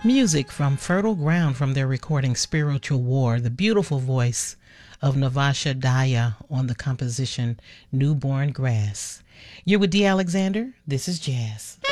Music from Fertile Ground from their recording Spiritual War, the beautiful voice of Navasha Daya on the composition Newborn Grass. You're with D. Alexander. This is Jazz.